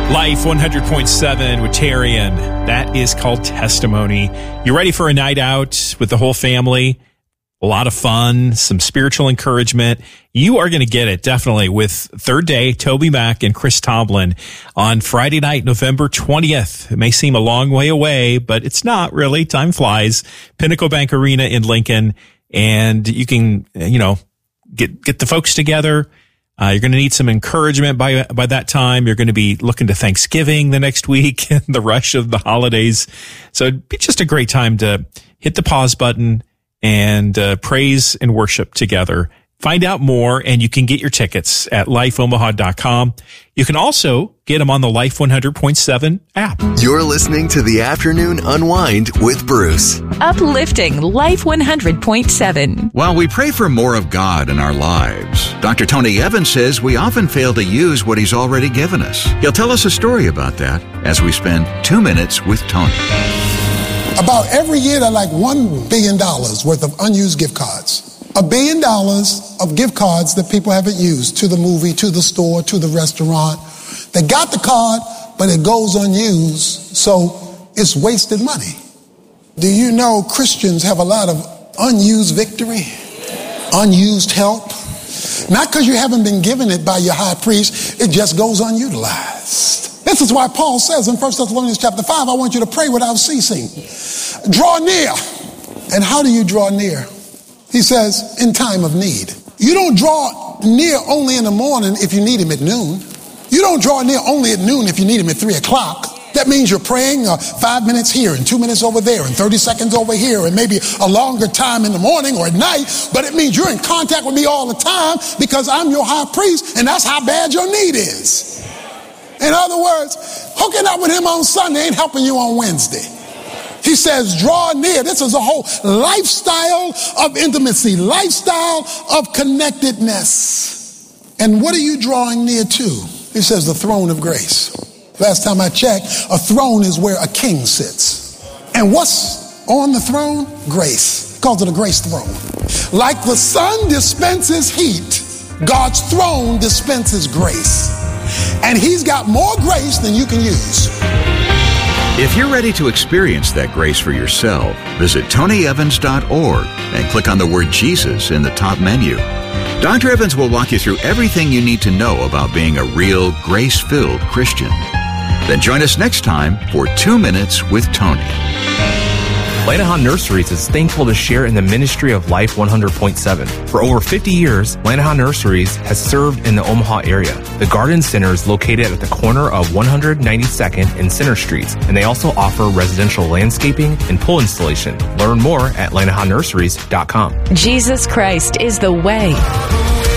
Life 100.7 with Tarian. That is called Testimony. You ready for a night out with the whole family? A lot of fun, some spiritual encouragement. You are going to get it, definitely, with Third Day, Toby Mac and Chris Tomlin on Friday night, November 20th. It may seem a long way away, but it's not really. Time flies. Pinnacle Bank Arena in Lincoln. And you can, get the folks together. You're going to need some encouragement by that time. You're going to be looking to Thanksgiving the next week and the rush of the holidays. So it'd be just a great time to hit the pause button and praise and worship together. Find out more, and you can get your tickets at lifeomaha.com. You can also get them on the Life 100.7 app. You're listening to the Afternoon Unwind with Bruce. Uplifting Life 100.7. While we pray for more of God in our lives, Dr. Tony Evans says we often fail to use what he's already given us. He'll tell us a story about that as we spend 2 minutes with Tony. About every year, there are like $1 billion worth of unused gift cards. $1 billion of gift cards that people haven't used to the movie, to the store, to the restaurant. They got the card, but it goes unused, so it's wasted money. Do you know Christians have a lot of unused victory, unused help? Not because you haven't been given it by your high priest, it just goes unutilized. This is why Paul says in 1 Thessalonians chapter 5, I want you to pray without ceasing. Draw near. And how do you draw near? He says, in time of need. You don't draw near only in the morning if you need him at noon. You don't draw near only at noon if you need him at 3 o'clock. That means you're praying 5 minutes here and 2 minutes over there and 30 seconds over here and maybe a longer time in the morning or at night. But it means you're in contact with me all the time because I'm your high priest, and that's how bad your need is. In other words, hooking up with him on Sunday ain't helping you on Wednesday. He says, draw near. This is a whole lifestyle of intimacy, lifestyle of connectedness. And what are you drawing near to? He says, the throne of grace. Last time I checked, a throne is where a king sits. And what's on the throne? Grace. He calls it a grace throne. Like the sun dispenses heat, God's throne dispenses grace. And he's got more grace than you can use. If you're ready to experience that grace for yourself, visit tonyevans.org and click on the word Jesus in the top menu. Dr. Evans will walk you through everything you need to know about being a real grace-filled Christian. Then join us next time for 2 Minutes with Tony. Lanahan Nurseries is thankful to share in the ministry of Life 100.7. For over 50 years, Lanahan Nurseries has served in the Omaha area. The Garden Center is located at the corner of 192nd and Center Streets, and they also offer residential landscaping and pool installation. Learn more at lanahannurseries.com. Jesus Christ is the way.